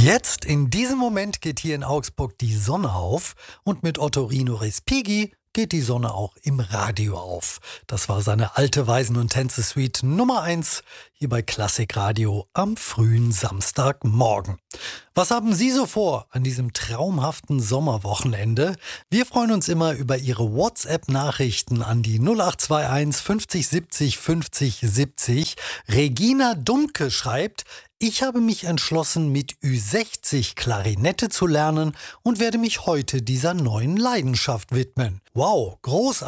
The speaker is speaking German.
Jetzt, in diesem Moment, geht hier in Augsburg die Sonne auf und mit Ottorino Respighi geht die Sonne auch im Radio auf. Das war seine alte Weisen- und Tänze-Suite Nummer 1 hier bei Klassikradio am frühen Samstagmorgen. Was haben Sie so vor an diesem traumhaften Sommerwochenende? Wir freuen uns immer über Ihre WhatsApp-Nachrichten an die 0821 50 70 50 70. Regina Dumke schreibt: Ich habe mich entschlossen, mit Ü60 Klarinette zu lernen und werde mich heute dieser neuen Leidenschaft widmen. Wow, großartig.